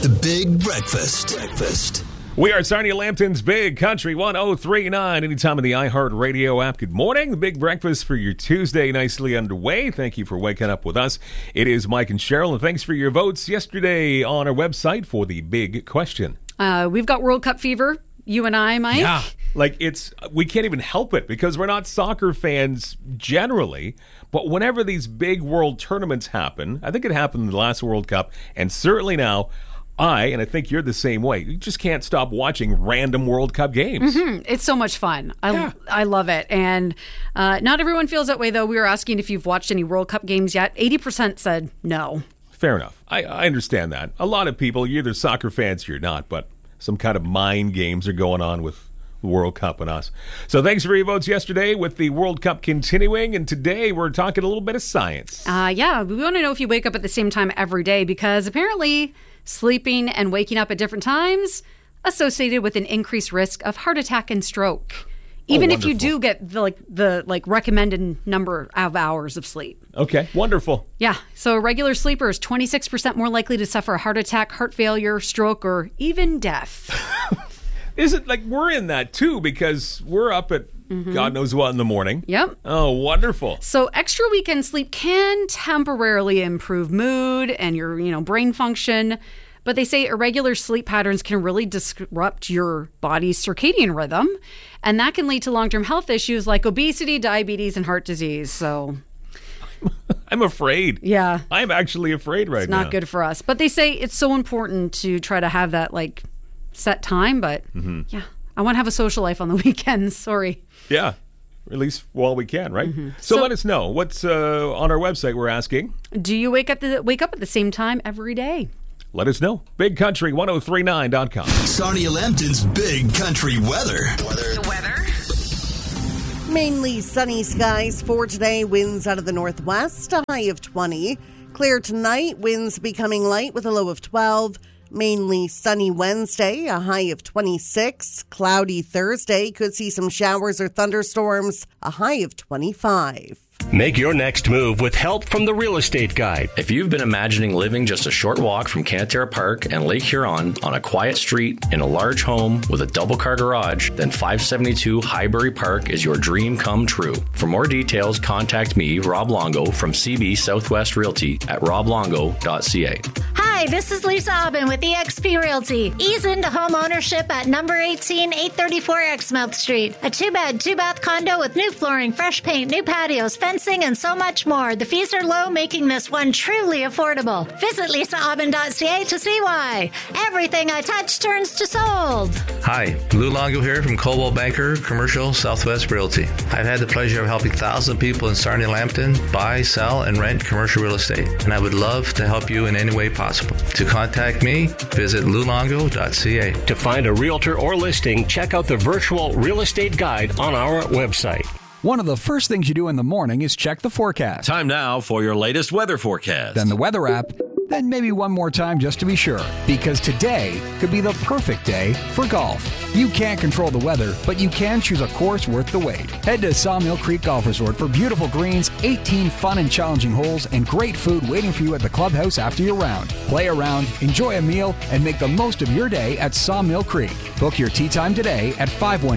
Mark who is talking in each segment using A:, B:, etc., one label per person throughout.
A: The Big Breakfast.
B: We are Sarnia Lambton's Big Country 1039. Anytime in the iHeartRadio app. Good morning. The Big Breakfast for your Tuesday nicely underway. Thank you for waking up with us. It is Mike and Cheryl, and thanks for your votes yesterday on our website for the big question.
C: We've got World Cup fever. You and I, Mike.
B: Yeah. We can't even help it because we're not soccer fans generally. But whenever these big world tournaments happen, I think it happened in the last World Cup, and certainly now, and I think you're the same way, you just can't stop watching random World Cup games.
C: Mm-hmm. It's so much fun. I love it. And not everyone feels that way, though. We were asking if you've watched any World Cup games yet. 80% said no.
B: Fair enough. I understand that. A lot of people, you're either soccer fans or you're not, but some kind of mind games are going on with the World Cup and us. So thanks for your votes yesterday with the World Cup continuing, and today we're talking a little bit of science.
C: We want to know if you wake up at the same time every day, because apparently sleeping and waking up at different times associated with an increased risk of heart attack and stroke. Even if you do get the recommended number of hours of sleep.
B: Okay, wonderful.
C: Yeah, so a regular sleeper is 26% more likely to suffer a heart attack, heart failure, stroke, or even death.
B: Is it like we're in that too, because we're up at God knows what in the morning?
C: Yep.
B: Oh, wonderful.
C: So extra weekend sleep can temporarily improve mood and your brain function, but they say irregular sleep patterns can really disrupt your body's circadian rhythm, and that can lead to long-term health issues like obesity, diabetes, and heart disease. So
B: I'm afraid.
C: Yeah.
B: I'm actually afraid right now.
C: It's not good for us. But they say it's so important to try to have that set time, but yeah, I want to have a social life on the weekends. Sorry.
B: Yeah, at least while we can, right? So let us know what's on our website. We're asking, do you wake up at the same time every day? Let us know. BigCountry1039.com.
A: Sarnia Lambton's Big Country weather.
D: The weather.
E: Mainly sunny skies for today. Winds out of the northwest, a high of 20. Clear tonight. Winds becoming light with a low of 12. Mainly sunny Wednesday, a high of 26. Cloudy Thursday, could see some showers or thunderstorms, a high of 25.
F: Make your next move with help from the Real Estate Guide.
G: If you've been imagining living just a short walk from Canaterra Park and Lake Huron on a quiet street in a large home with a double-car garage, then 572 Highbury Park is your dream come true. For more details, contact me, Rob Longo, from CB Southwest Realty at roblongo.ca.
H: Hi, this is Lisa Aubin with eXp Realty. Ease into home ownership at number 18, 834 Exmouth Street. A 2-bed, 2-bath condo with new flooring, fresh paint, new patios, fencing, and so much more. The fees are low, making this one truly affordable. Visit lisaaubin.ca to see why. Everything I touch turns to sold.
I: Hi, Lou Longo here from Coldwell Banker Commercial Southwest Realty. I've had the pleasure of helping thousands of people in Sarnia Lambton buy, sell, and rent commercial real estate, and I would love to help you in any way possible. To contact me, visit loulongo.ca.
F: To find a realtor or listing, check out the virtual real estate guide on our website.
J: One of the first things you do in the morning is check the forecast.
K: Time now for your latest weather forecast.
J: Then the weather app, then maybe one more time just to be sure. Because today could be the perfect day for golf. You can't control the weather, but you can choose a course worth the wait. Head to Sawmill Creek Golf Resort for beautiful greens, 18 fun and challenging holes, and great food waiting for you at the clubhouse after your round. Play around, enjoy a meal, and make the most of your day at Sawmill Creek. Book your tee time today at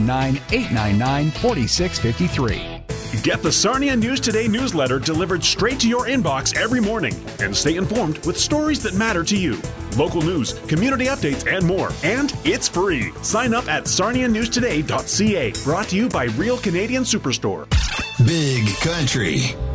J: 519-899-4653.
L: Get the Sarnia News Today newsletter delivered straight to your inbox every morning and stay informed with stories that matter to you. Local news, community updates, and more. And it's free. Sign up at sarnianewstoday.ca. Brought to you by Real Canadian Superstore.
A: Big Country